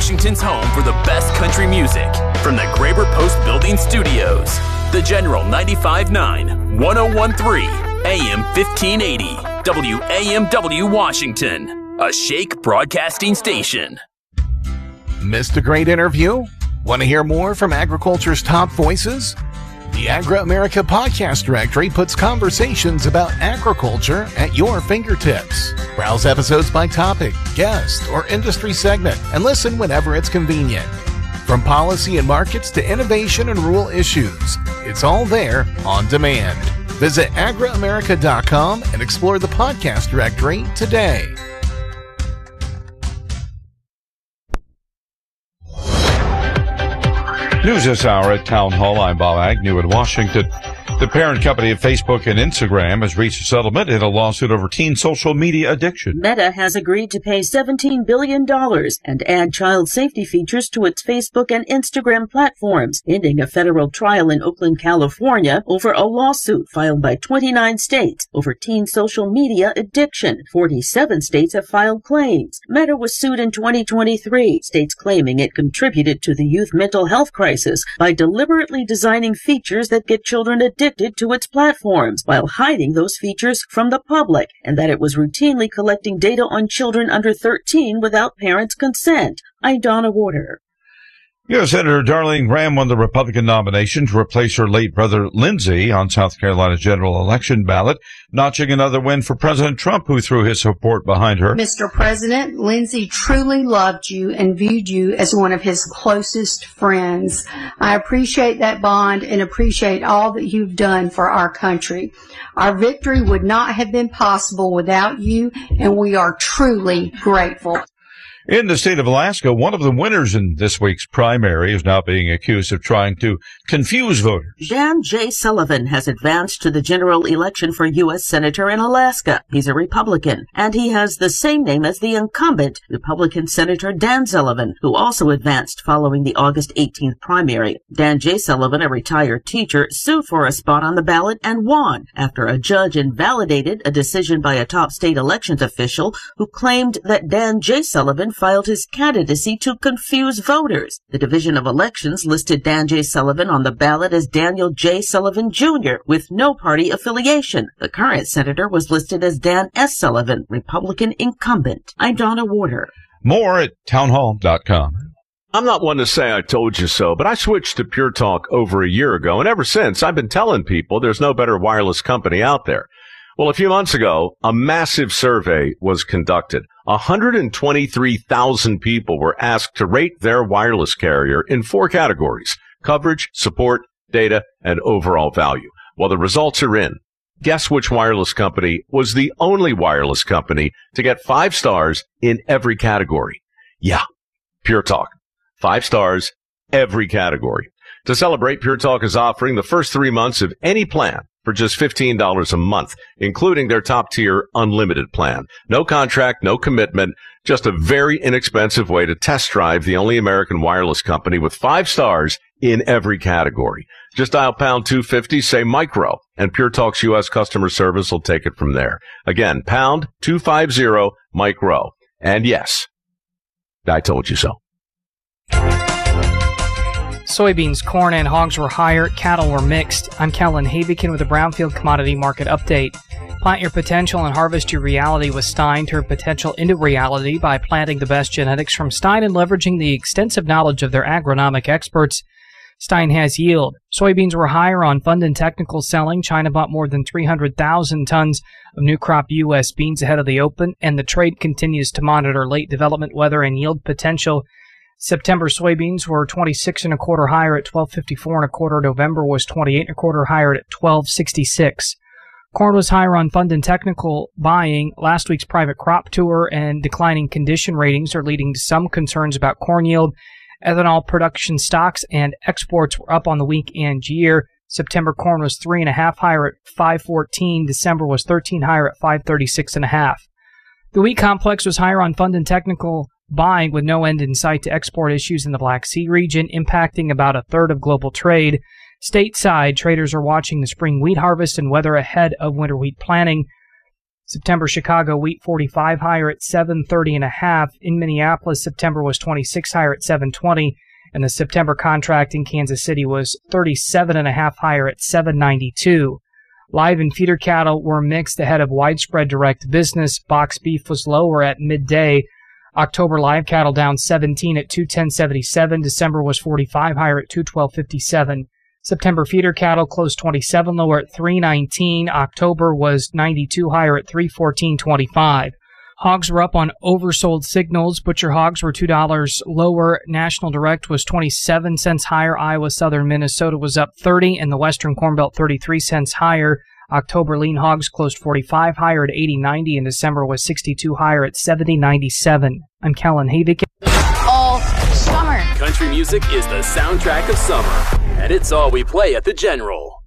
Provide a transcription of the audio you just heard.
Washington's home for the best country music. From the Graber Post Building Studios, The General 95.9, 101.3, AM 1580, WAMW Washington, a Shake broadcasting station. Missed a great interview? Want to hear more from agriculture's top voices? The Agri-America Podcast Directory puts conversations about agriculture at your fingertips. Browse episodes by topic, guest, or industry segment, and listen whenever it's convenient. From policy and markets to innovation and rural issues, it's all there on demand. Visit agriamerica.com and explore the podcast directory today. News this hour at Town Hall. I'm Bob Agnew in Washington. The parent company of Facebook and Instagram has reached a settlement in a lawsuit over teen social media addiction. Meta has agreed to pay $17 billion and add child safety features to its Facebook and Instagram platforms, ending a federal trial in Oakland, California over a lawsuit filed by 29 states over teen social media addiction. 47 states have filed claims. Meta was sued in 2023, states claiming it contributed to the youth mental health crisis by deliberately designing features that get children addicted to its platforms while hiding those features from the public, and that it was routinely collecting data on children under 13 without parents' consent. I'm Donna Warder. U.S. Senator Darlene Graham won the Republican nomination to replace her late brother Lindsey on South Carolina's general election ballot, notching another win for President Trump, who threw his support behind her. Mr. President, Lindsey truly loved you and viewed you as one of his closest friends. I appreciate that bond and appreciate all that you've done for our country. Our victory would not have been possible without you, and we are truly grateful. In the state of Alaska, one of the winners in this week's primary is now being accused of trying to confuse voters. Dan J. Sullivan has advanced to the general election for U.S. Senator in Alaska. He's a Republican, and he has the same name as the incumbent, Republican Senator Dan Sullivan, who also advanced following the August 18th primary. Dan J. Sullivan, a retired teacher, sued for a spot on the ballot and won after a judge invalidated a decision by a top state elections official who claimed that Dan J. Sullivan filed his candidacy to confuse voters. The Division of Elections listed Dan J. Sullivan on the ballot as Daniel J. Sullivan Jr. with no party affiliation. The current senator was listed as Dan S. Sullivan, Republican incumbent. I'm Donna Warder. More at townhall.com. I'm not one to say I told you so, but I switched to Pure Talk over a year ago, and ever since I've been telling people there's no better wireless company out there. Well, a few months ago, a massive survey was conducted. 123,000 people were asked to rate their wireless carrier in 4 categories: coverage, support, data, and overall value. Well, the results are in. Guess which wireless company was the only wireless company to get 5 stars in every category? Yeah, Pure Talk. 5 stars, every category. To celebrate, Pure Talk is offering the first 3 months of any plan for just $15 a month, including their top-tier unlimited plan. No contract, no commitment, just a very inexpensive way to test drive the only American wireless company with 5 stars in every category. Just dial pound 250, say micro, and Pure Talk's U.S. customer service will take it from there. Again, pound 250 micro. And yes, I told you so. Soybeans, corn, and hogs were higher. Cattle were mixed. I'm Kellen Havikin with a Brownfield Commodity Market Update. Plant your potential and harvest your reality with Stein. Turn potential into reality by planting the best genetics from Stein and leveraging the extensive knowledge of their agronomic experts. Stein has yield. Soybeans were higher on fund and technical selling. China bought more than 300,000 tons of new crop U.S. beans ahead of the open, and the trade continues to monitor late development weather and yield potential. September soybeans were 26 1/4 higher at 12.54 1/4. November was 28 1/4 higher at 12.66. Corn was higher on fund and technical buying. Last week's private crop tour and declining condition ratings are leading to some concerns about corn yield. Ethanol production stocks and exports were up on the week and year. September corn was 3.5 higher at 5.14. December was 13 higher at 5.36 1/2. The wheat complex was higher on fund and technical buying with no end in sight to export issues in the Black Sea region, impacting about a third of global trade. Stateside, traders are watching the spring wheat harvest and weather ahead of winter wheat planting. September Chicago wheat 45 higher at 730.5. In Minneapolis, September was 26 higher at 720. And the September contract in Kansas City was 37.5 higher at 792. Live and feeder cattle were mixed ahead of widespread direct business. Box beef was lower at midday. October live cattle down 17 at 210.77. December was 45 higher at 212.57. September feeder cattle closed 27 lower at 319. October was 92 higher at 314.25. Hogs were up on oversold signals. Butcher hogs were $2 lower. National Direct was 27 cents higher. Iowa, Southern Minnesota was up 30, and the Western Corn Belt 33 cents higher. October lean hogs closed 45 higher at 80.90, and December was 62 higher at 70.97. I'm Kellen Havick. All summer. Country music is the soundtrack of summer, and it's all we play at the General.